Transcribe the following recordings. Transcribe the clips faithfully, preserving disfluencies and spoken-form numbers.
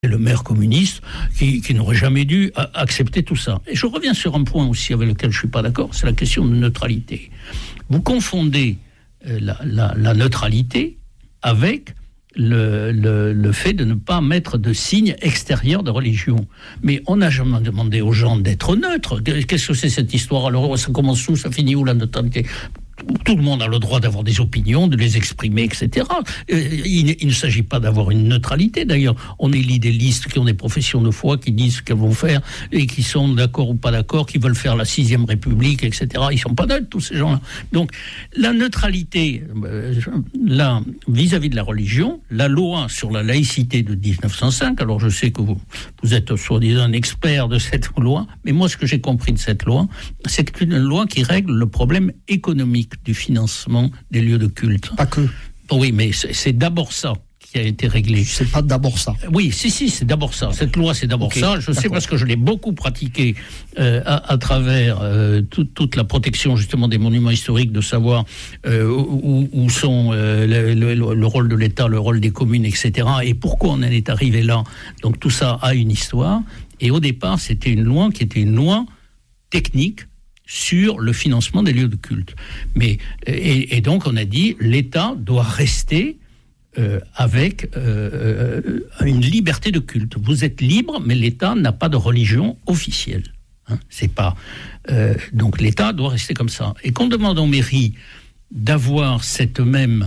le maire communiste qui, qui n'aurait jamais dû a, accepter tout ça. Et je reviens sur un point aussi avec lequel je ne suis pas d'accord, c'est la question de neutralité. Vous confondez euh, la, la, la neutralité avec le, le, le fait de ne pas mettre de signes extérieurs de religion. Mais on n'a jamais demandé aux gens d'être neutres. Qu'est-ce que c'est cette histoire? Alors ça commence où, ça finit où la neutralité? Tout le monde a le droit d'avoir des opinions, de les exprimer, et cetera. Il, il ne s'agit pas d'avoir une neutralité. D'ailleurs, on élit des listes qui ont des professions de foi, qui disent ce qu'elles vont faire, et qui sont d'accord ou pas d'accord, qui veulent faire la sixième République, et cetera. Ils sont pas neutres, tous ces gens-là. Donc, la neutralité, euh, là, vis-à-vis de la religion, la loi sur la laïcité de dix-neuf cent cinq, alors je sais que vous, vous êtes soi-disant un expert de cette loi, mais moi, ce que j'ai compris de cette loi, c'est que c'est une loi qui règle le problème économique du financement des lieux de culte. Pas que. Oui, mais c'est, c'est d'abord ça qui a été réglé. C'est pas d'abord ça. Oui, si, si, c'est d'abord ça. Cette loi, c'est d'abord okay, ça. Je d'accord. sais parce que je l'ai beaucoup pratiqué euh, à, à travers euh, tout, toute la protection justement des monuments historiques, de savoir euh, où, où sont euh, le, le, le rôle de l'État, le rôle des communes, et cetera. Et pourquoi on en est arrivé là. Donc tout ça a une histoire. Et au départ, c'était une loi qui était une loi technique sur le financement des lieux de culte. Mais, et, et donc, on a dit, l'État doit rester euh, avec euh, une liberté de culte. Vous êtes libre, mais l'État n'a pas de religion officielle. Hein, c'est pas, euh, donc, l'État doit rester comme ça. Et qu'on demande aux mairies d'avoir cette même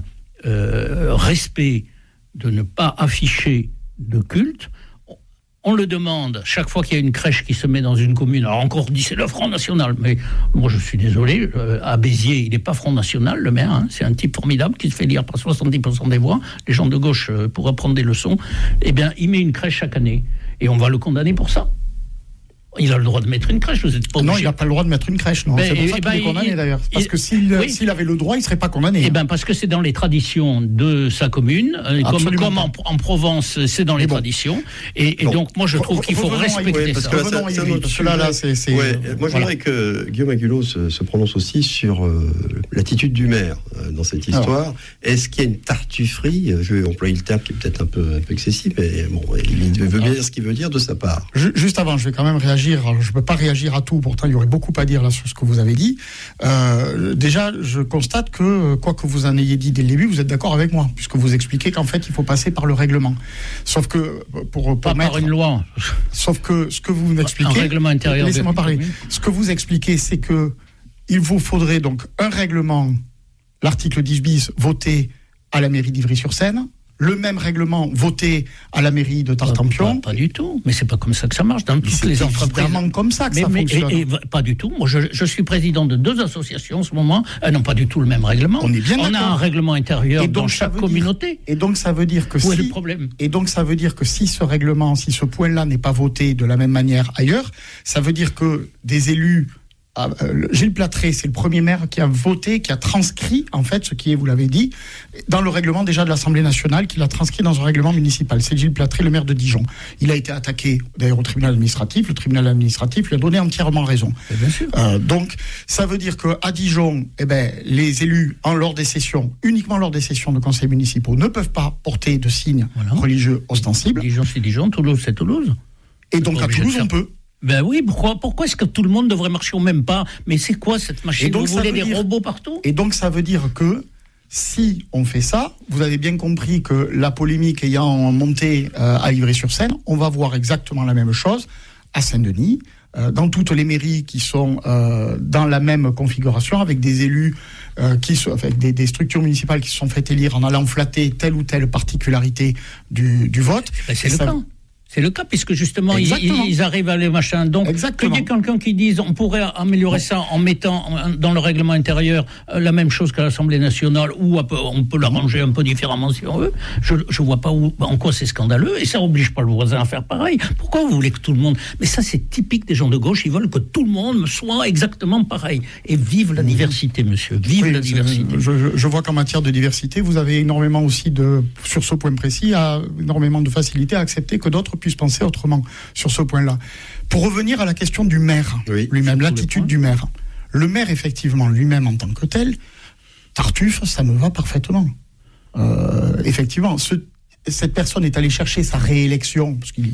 euh, respect, de ne pas afficher de culte. On le demande chaque fois qu'il y a une crèche qui se met dans une commune. Alors encore dit c'est le Front National, mais moi je suis désolé, euh, à Béziers il n'est pas Front National, le maire, hein, c'est un type formidable qui se fait lire par soixante-dix pour cent des voix. Les gens de gauche euh, pourraient prendre des leçons. Eh bien il met une crèche chaque année et on va le condamner pour ça. Il a le droit de mettre une crèche, vous êtes pas obligé. Non, il n'a pas le droit de mettre une crèche, non. Ben, c'est pour ça qu'il ben, est condamné, il, d'ailleurs. Parce il, que s'il, oui. s'il avait le droit, il ne serait pas condamné. Eh bien, parce que c'est dans les traditions de sa commune, comme, comme en, en Provence, c'est dans les bon. traditions. Et, et donc, moi, je trouve qu'il faut respecter oui, ça. Que là, ça, ça parce que là, là, c'est... c'est ouais, euh, moi, je voudrais voilà. que Guillaume Agulot se, se prononce aussi sur euh, l'attitude du maire euh, dans cette histoire. Alors. Est-ce qu'il y a une tartufferie, je vais employer le terme qui est peut-être un peu, un peu excessif, mais bon, il veut bien dire ce qu'il veut dire de sa part. Juste avant, je vais quand même réagir. Alors, je ne peux pas réagir à tout, pourtant il y aurait beaucoup à dire là sur ce que vous avez dit. Euh, déjà, je constate que, quoi que vous en ayez dit dès le début, vous êtes d'accord avec moi, puisque vous expliquez qu'en fait, il faut passer par le règlement. Sauf que, pour pas mettre, par une loi. Sauf que, ce que vous m'expliquez... Un règlement intérieur. Laissez-moi parler. Ce que vous expliquez, c'est que il vous faudrait donc un règlement, l'article dix bis, voté à la mairie d'Ivry-sur-Seine, le même règlement voté à la mairie de Tartampion. Pas, pas, pas du tout, mais c'est pas comme ça que ça marche dans toutes c'est les entreprises. C'est vraiment comme ça que mais, ça mais, fonctionne. Et, et, pas du tout. Moi, je, je suis président de deux associations en ce moment. Elles n'ont pas du tout le même règlement. On est bien On d'accord. a un règlement intérieur et dans chaque communauté. Dire, et donc ça veut dire que Où si. est le problème ? Et donc ça veut dire que si ce règlement, si ce point-là n'est pas voté de la même manière ailleurs, ça veut dire que des élus. Ah, euh, Gilles Platré, c'est le premier maire qui a voté, qui a transcrit, en fait, ce qui est, vous l'avez dit, dans le règlement déjà de l'Assemblée nationale, qu'il a transcrit dans un règlement municipal. C'est Gilles Platré, le maire de Dijon. Il a été attaqué, d'ailleurs, au tribunal administratif. Le tribunal administratif lui a donné entièrement raison. Bien sûr. Euh, donc, ça veut dire qu'à Dijon, eh ben, les élus, en lors des sessions, uniquement lors des sessions de conseils municipaux, ne peuvent pas porter de signes voilà. religieux ostensibles. Dijon, c'est Dijon. Toulouse, c'est Toulouse. Et donc, à Toulouse, on peut. Ben oui, pourquoi, pourquoi est-ce que tout le monde devrait marcher au même pas ? Mais c'est quoi cette machine ? Vous voulez des dire, robots partout ? Et donc ça veut dire que si on fait ça, vous avez bien compris que la polémique ayant monté euh, à Ivry-sur-Seine, on va voir exactement la même chose à Saint-Denis, euh, dans toutes les mairies qui sont euh, dans la même configuration, avec des élus, euh, qui sont, avec des, des structures municipales qui se sont fait élire en allant flatter telle ou telle particularité du, du vote. Ben c'est le ça, cas. C'est le cas, puisque justement, ils, ils arrivent à les machins. Donc, qu'il y ait quelqu'un qui dise on pourrait améliorer ça en mettant dans le règlement intérieur la même chose qu'à l'Assemblée nationale, ou on peut l'arranger un peu différemment si on veut, je ne vois pas où, en quoi c'est scandaleux, et ça n'oblige pas le voisin à faire pareil. Pourquoi vous voulez que tout le monde... Mais ça, c'est typique des gens de gauche, ils veulent que tout le monde soit exactement pareil. Et vive la diversité, monsieur, vive oui, la diversité. Je, je, je vois qu'en matière de diversité, vous avez énormément aussi, de, sur ce point précis, à, énormément de facilité à accepter que d'autres puissent penser autrement sur ce point-là. Pour revenir à la question du maire, oui, lui-même, l'attitude du maire. Le maire, effectivement, lui-même en tant que tel, Tartuffe, ça me va parfaitement. Euh, effectivement, ce, cette personne est allée chercher sa réélection, parce qu'il